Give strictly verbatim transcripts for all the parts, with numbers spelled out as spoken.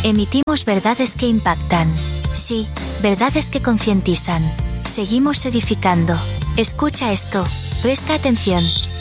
Emitimos verdades que impactan. Sí, verdades que concientizan. Seguimos edificando. Escucha esto. Presta atención.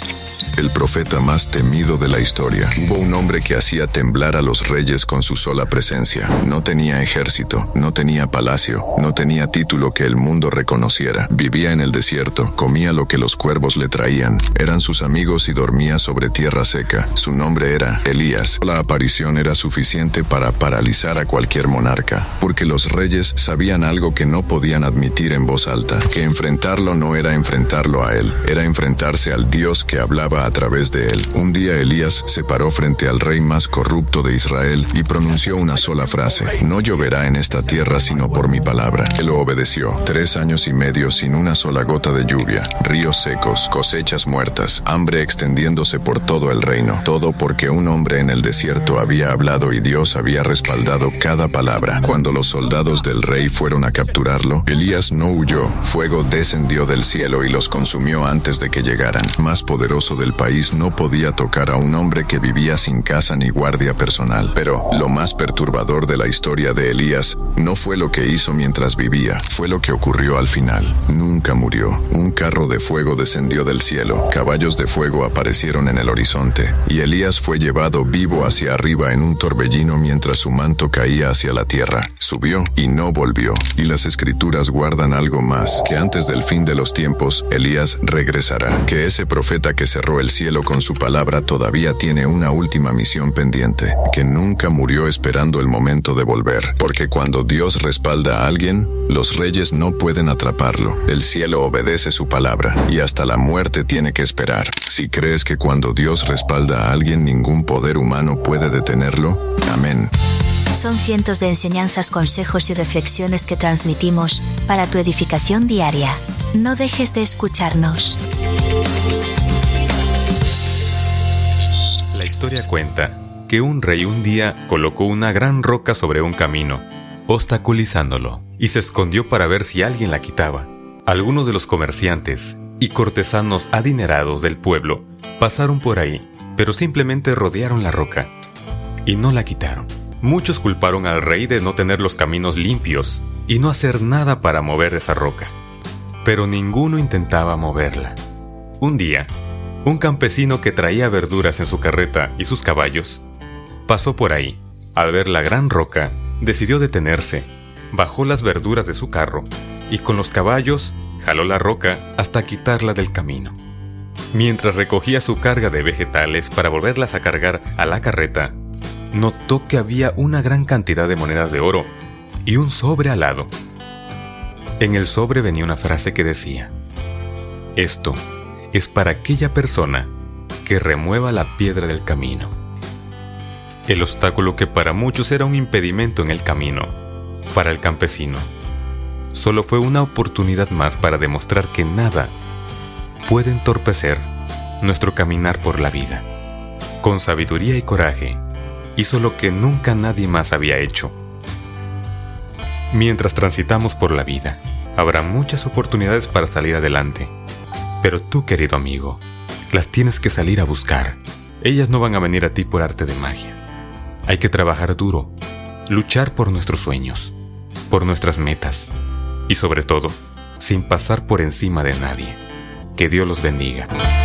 El profeta más temido de la historia. Hubo un hombre que hacía temblar a los reyes con su sola presencia. No tenía ejército, no tenía palacio, no tenía título que el mundo reconociera. Vivía en el desierto, comía lo que los cuervos le traían. Eran sus amigos y dormía sobre tierra seca. Su nombre era Elías. La aparición era suficiente para paralizar a cualquier monarca, porque los reyes sabían algo que no podían admitir en voz alta, que enfrentarlo no era enfrentarlo a él, era enfrentarse al Dios que hablaba a través de él. Un día Elías se paró frente al rey más corrupto de Israel y pronunció una sola frase: no lloverá en esta tierra sino por mi palabra. Él lo obedeció. Tres años y medio sin una sola gota de lluvia, ríos secos, cosechas muertas, hambre extendiéndose por todo el reino. Todo porque un hombre en el desierto había hablado y Dios había respaldado cada palabra. Cuando los soldados del rey fueron a capturarlo, Elías no huyó. Fuego descendió del cielo y los consumió antes de que llegaran. Más poderoso del país no podía tocar a un hombre que vivía sin casa ni guardia personal. Pero lo más perturbador de la historia de Elías no fue lo que hizo mientras vivía, fue lo que ocurrió al final. Nunca murió. Un carro de fuego descendió del cielo, caballos de fuego aparecieron en el horizonte, y Elías fue llevado vivo hacia arriba en un torbellino mientras su manto caía hacia la tierra. Subió y no volvió. Y las escrituras guardan algo más, que antes del fin de los tiempos, Elías regresará, que ese profeta que cerró el cielo con su palabra todavía tiene una última misión pendiente, que nunca murió esperando el momento de volver, porque cuando Dios respalda a alguien, los reyes no pueden atraparlo. El cielo obedece su palabra, y hasta la muerte tiene que esperar. Si crees que cuando Dios respalda a alguien ningún poder humano puede detenerlo, amén. Son cientos de enseñanzas, consejos y reflexiones que transmitimos para tu edificación diaria. No dejes de escucharnos. La historia cuenta que un rey un día colocó una gran roca sobre un camino, obstaculizándolo, y se escondió para ver si alguien la quitaba. Algunos de los comerciantes y cortesanos adinerados del pueblo pasaron por ahí, pero simplemente rodearon la roca y no la quitaron. Muchos culparon al rey de no tener los caminos limpios y no hacer nada para mover esa roca, pero ninguno intentaba moverla. Un día, un campesino que traía verduras en su carreta y sus caballos pasó por ahí. Al ver la gran roca, decidió detenerse, bajó las verduras de su carro y con los caballos jaló la roca hasta quitarla del camino. Mientras recogía su carga de vegetales para volverlas a cargar a la carreta, notó que había una gran cantidad de monedas de oro y un sobre al lado. En el sobre venía una frase que decía: esto es para aquella persona que remueva la piedra del camino. El obstáculo que para muchos era un impedimento en el camino, para el campesino, solo fue una oportunidad más para demostrar que nada puede entorpecer nuestro caminar por la vida. Con sabiduría y coraje, hizo lo que nunca nadie más había hecho. Mientras transitamos por la vida, habrá muchas oportunidades para salir adelante. Pero tú, querido amigo, las tienes que salir a buscar. Ellas no van a venir a ti por arte de magia. Hay que trabajar duro, luchar por nuestros sueños, por nuestras metas y sobre todo, sin pasar por encima de nadie. Que Dios los bendiga.